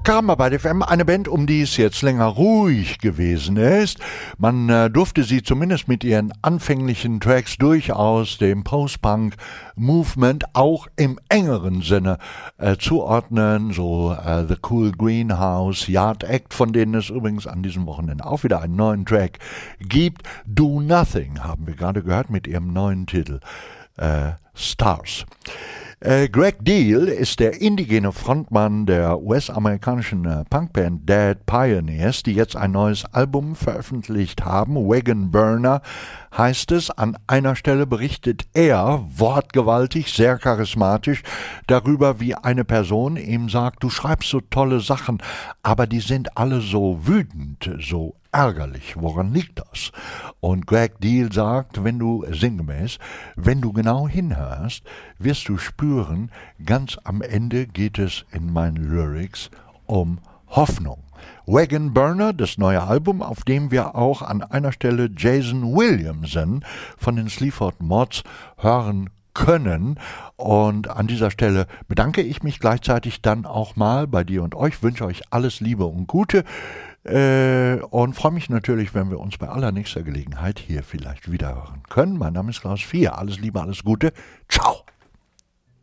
Karma FM, eine Band, um die es jetzt länger ruhig gewesen ist. Man durfte sie zumindest mit ihren anfänglichen Tracks durchaus dem Post-Punk-Movement auch im engeren Sinne zuordnen. So The Cool Greenhouse, Yard Act, von denen es übrigens an diesem Wochenende auch wieder einen neuen Track gibt. Do Nothing haben wir gerade gehört mit ihrem neuen Titel Stars. Greg Deal ist der indigene Frontmann der US-amerikanischen Punkband Dead Pioneers, die jetzt ein neues Album veröffentlicht haben. Wagon Burner heißt es. An einer Stelle berichtet er, wortgewaltig, sehr charismatisch, darüber, wie eine Person ihm sagt, du schreibst so tolle Sachen, aber die sind alle so wütend, so ärgerlich. Woran liegt das? Und Greg Deal sagt, wenn du genau hinhörst, wirst du spüren, ganz am Ende geht es in meinen Lyrics um Hoffnung. Wagon Burner, das neue Album, auf dem wir auch an einer Stelle Jason Williamson von den Sleaford Mods hören können. Und an dieser Stelle bedanke ich mich gleichzeitig dann auch mal bei dir und euch, wünsche euch alles Liebe und Gute und freue mich natürlich, wenn wir uns bei allernächster Gelegenheit hier vielleicht wieder hören können. Mein Name ist Klaus Vier. Alles Liebe, alles Gute. Ciao.